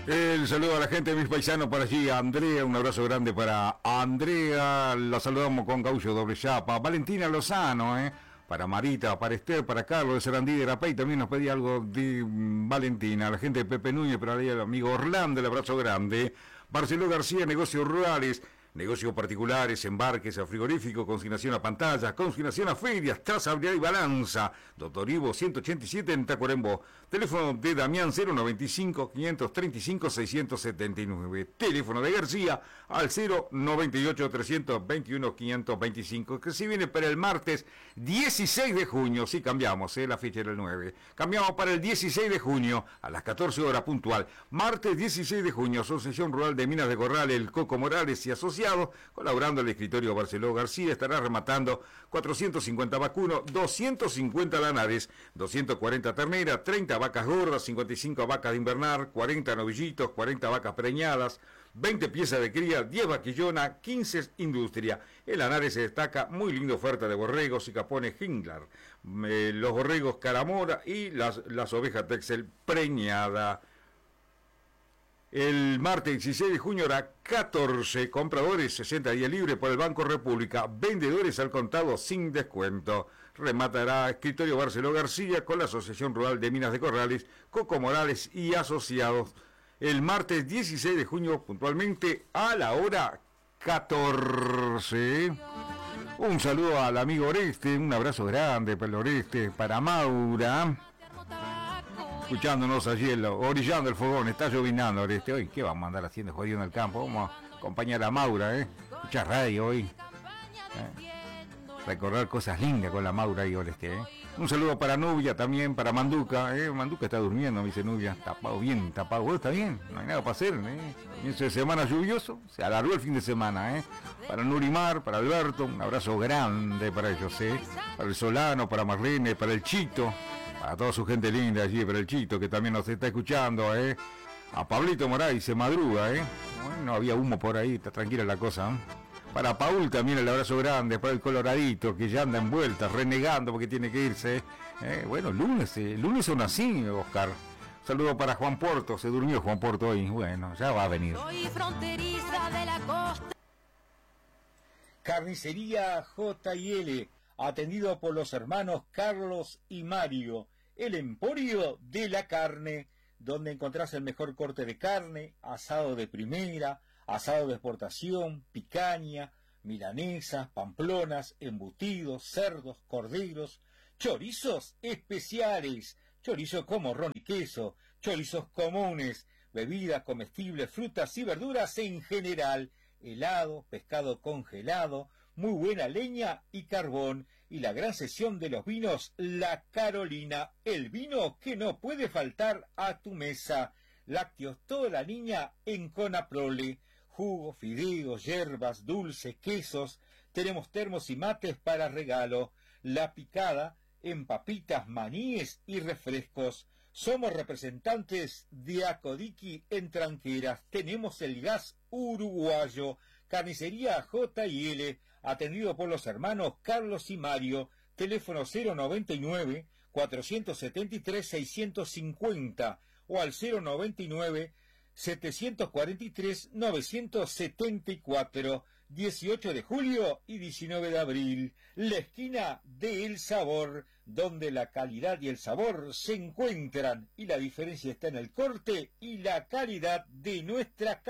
El saludo a la gente de mis paisanos por allí, Andrea, un abrazo grande para Andrea, la saludamos con Gaullo Doble Chapa, Valentina Lozano, para Marita, para Esther, para Carlos de Serandí de Rapey, también nos pedía algo de Valentina, la gente de Pepe Núñez, para ahí el amigo Orlando, el abrazo grande, Marcelo García, negocios rurales, negocios particulares, embarques a frigorífico, consignación a pantallas, consignación a ferias, trazabilidad y balanza. Doctor Ivo 187 en Tacuarembó. Teléfono de Damián 095-535-679. Teléfono de García al 098-321-525. Que si viene para el martes 16 de junio, sí cambiamos, la fecha era el 9. Cambiamos para el 16 de junio a las 14 horas puntual. Martes 16 de junio, Asociación Rural de Minas de Corral, el Coco Morales y Asociados, colaborando el escritorio Barceló García, estará rematando 450 vacunos, 250 lanares, 240 terneras, 30 vacas gordas, 55 vacas de invernar, 40 novillitos, 40 vacas preñadas, 20 piezas de cría, 10 vaquillona, 15 industria. El lanares se destaca, muy linda oferta de borregos y capones Hinglar, los borregos Caramora y las ovejas Texel preñada. El martes 16 de junio hora 14, compradores 60 días libre por el Banco República, vendedores al contado sin descuento. Rematará escritorio Barceló García con la Asociación Rural de Minas de Corrales, Coco Morales y Asociados. El martes 16 de junio puntualmente a la hora 14. Un saludo al amigo Oreste, un abrazo grande para el Oreste, para Maura. Escuchándonos allí, orillando el fogón, está llovinando Oreste. Hoy, ¿qué vamos a andar haciendo jodido en el campo? Vamos a acompañar a Maura, Escuchar radio hoy. Recordar cosas lindas con la Maura y Oreste, Un saludo para Nubia también, para Manduca, Manduca está durmiendo, me dice Nubia, tapado, bien tapado. Bueno, está bien, no hay nada para hacer, Comienzo de semana lluvioso, se alargó el fin de semana, Para Nurimar, para Alberto, un abrazo grande para ellos, Para el Solano, para Marlene, para el Chito, para toda su gente linda allí, para el Chito que también nos está escuchando, A Pablito Moray se madruga, No había humo por ahí, está tranquila la cosa, Para Paul también el abrazo grande, para el Coloradito que ya anda en vuelta, renegando porque tiene que irse. Bueno, lunes son así, Oscar. Saludo para Juan Porto, se durmió Juan Porto hoy, bueno, ya va a venir. Soy fronteriza de la costa. Carnicería J&L, atendido por los hermanos Carlos y Mario, el emporio de la carne, donde encontrás el mejor corte de carne, asado de primera, asado de exportación, picaña, milanesas, pamplonas, embutidos, cerdos, corderos, chorizos especiales, chorizos con morrón y queso, chorizos comunes, bebidas comestibles, frutas y verduras en general, helado, pescado congelado, muy buena leña y carbón, y la gran sesión de los vinos La Carolina, el vino que no puede faltar a tu mesa. Lácteos toda la línea en Conaprole, jugos, fideos, hierbas, dulces, quesos, tenemos termos y mates para regalo, La Picada en papitas, maníes y refrescos. Somos representantes de Acodiqui en Tranqueras, tenemos el gas uruguayo, carnicería J&L, atendido por los hermanos Carlos y Mario, teléfono 099-473-650 o al 099-743-974, 18 de julio y 19 de abril, la esquina de El Sabor, donde la calidad y el sabor se encuentran y la diferencia está en el corte y la calidad de nuestra carne.